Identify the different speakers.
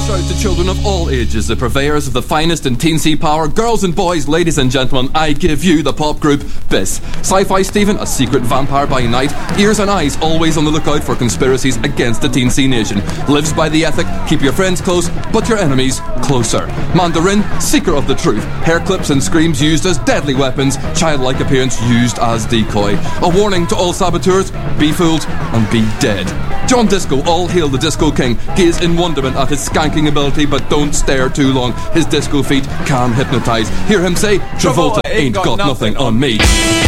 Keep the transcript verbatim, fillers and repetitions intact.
Speaker 1: Reach out to children of all ages, the purveyors of the finest in teensy power. Girls and boys, ladies and gentlemen, I give you the pop group Biss. Sci-Fi Stephen, a secret vampire by night, ears and eyes always on the lookout for conspiracies against the teensy nation. Lives by the ethic, keep your friends close, but your enemies closer. Mandarin, seeker of the truth, hair clips and screams used as deadly weapons, childlike appearance used as decoy. A warning to all saboteurs, be fooled and be dead. John Disco, all hail the Disco King, gaze in wonderment at his skanking ability, but don't stare too long. His disco feet can hypnotise. Hear him say, Travolta ain't got nothing on me.